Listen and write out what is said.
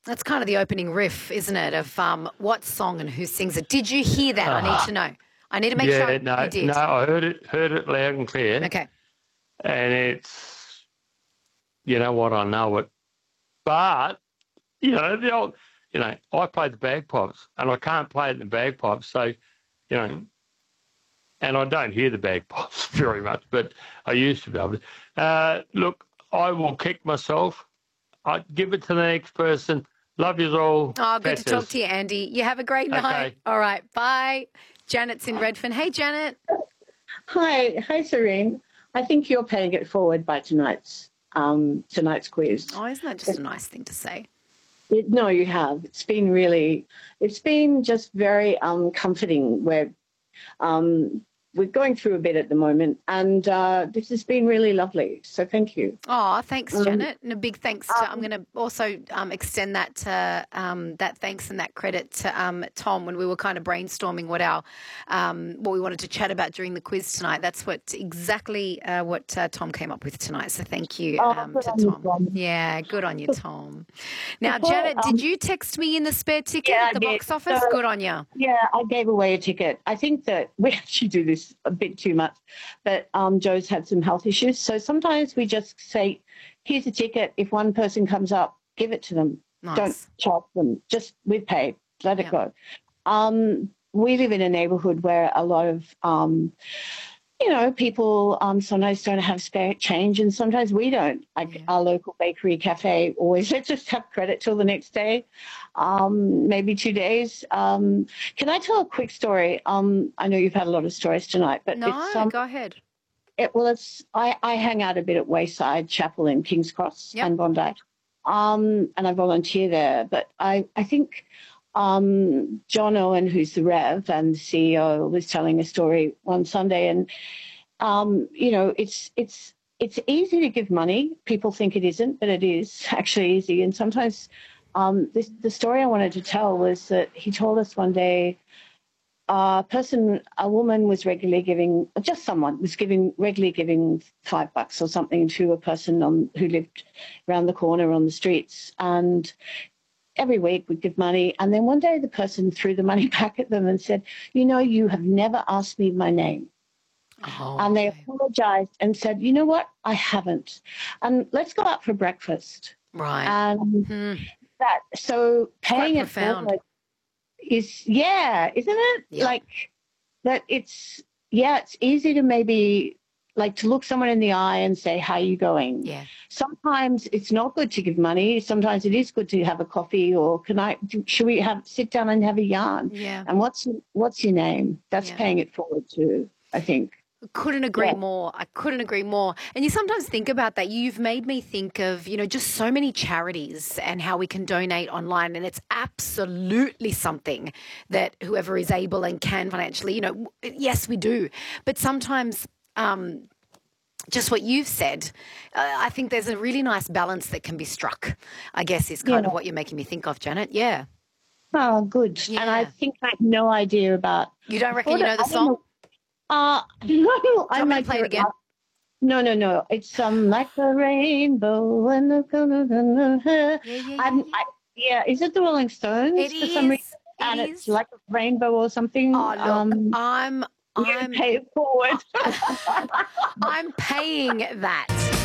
That's kind of the opening riff, isn't it, of what song and who sings it. Did you hear that? I need to know. I need to make sure you did. No, I heard it loud and clear. Okay. And it's, you know what, I know it. But, the old, I play the bagpipes and I can't play it in the bagpipes. So, and I don't hear the bagpipes very much, but I used to be able to. Look, I will kick myself. I give it to the next person. Love you all. Oh, good to talk to you, Andy. You have a great night. Okay. All right, bye. Janet's in Redfern. Hey, Janet. Hi, Serene. I think you're paying it forward by tonight's quiz. Oh, isn't that just a nice thing to say? No, you have. It's been just very comforting. We're going through a bit at the moment, and this has been really lovely. So thank you. Oh, thanks, Janet, and a big thanks to. I'm going to also extend that that thanks and that credit to Tom when we were kind of brainstorming what we wanted to chat about during the quiz tonight. That's exactly what Tom came up with tonight. So thank you to Tom. Yeah, good on you, Tom. Now, Janet, did you text me in the spare ticket at the box office? So, good on you. Yeah, I gave away a ticket. I think that we actually do this a bit too much, but Joe's had some health issues. So sometimes we just say, here's a ticket. If one person comes up, give it to them. Nice. Don't charge them. Just we've paid. Let it go. We live in a neighbourhood where a lot of, people sometimes don't have spare change and sometimes we don't. Like our local bakery cafe always lets us have credit till the next day, maybe 2 days. Can I tell a quick story? I know you've had a lot of stories tonight, but go ahead. I hang out a bit at Wayside Chapel in King's Cross and Bondi, and I volunteer there. But I think John Owen, who's the Rev and the CEO, was telling a story one Sunday, and it's easy to give money. People think it isn't, but it is actually easy. And sometimes the story I wanted to tell was that he told us one day a woman was regularly giving $5 or something to a person who lived around the corner on the streets, and every week we'd give money. And then one day the person threw the money back at them and said, you have never asked me my name. Oh, and they apologized and said, you know what? I haven't. And let's go out for breakfast. Right. And so paying it forward is, isn't it? Yeah. Like that it's easy to maybe like to look someone in the eye and say, how are you going? Yeah. Sometimes it's not good to give money. Sometimes it is good to have a coffee or should we sit down and have a yarn? Yeah. And what's your name? That's paying it forward too, I think. Couldn't agree more. I couldn't agree more. And you sometimes think about that. You've made me think of, just so many charities and how we can donate online. And it's absolutely something that whoever is able and can financially, yes, we do. But sometimes just what you've said, I think there's a really nice balance that can be struck, I guess, is kind of what you're making me think of, Janet. Yeah. Oh, good. Yeah. And I think I have no idea about... You don't reckon you know the song? No, I might play it again. No. It's like a rainbow and is it the Rolling Stones? It for is. Some reason? And it's like a rainbow or something. Oh, look, I'm pay it forward. I'm paying that.